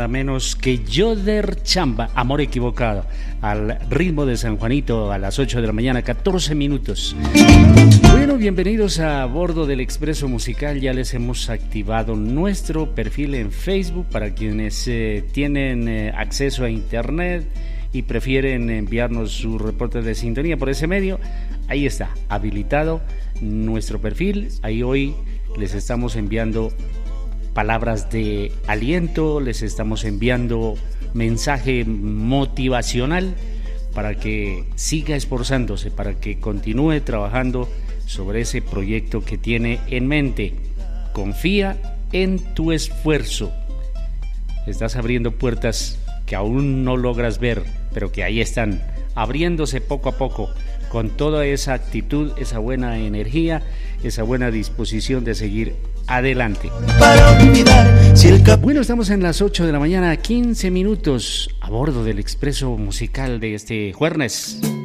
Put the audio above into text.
menos que Yoder Chamba, Amor Equivocado, al ritmo de San Juanito a las 8 de la mañana, 14 minutos. Bueno, bienvenidos a bordo del Expreso Musical. Ya les hemos activado nuestro perfil en Facebook para quienes tienen acceso a internet y prefieren enviarnos su reporte de sintonía por ese medio. Ahí está, habilitado nuestro perfil. Ahí hoy les estamos enviando palabras de aliento, les estamos enviando mensaje motivacional para que siga esforzándose, para que continúe trabajando sobre ese proyecto que tiene en mente. Confía en tu esfuerzo. Estás abriendo puertas que aún no logras ver, pero que ahí están, abriéndose poco a poco, con toda esa actitud, esa buena energía, esa buena disposición de seguir adelante. Bueno, estamos en las 8 de la mañana, 15 minutos, a bordo del Expreso Musical de este jueves.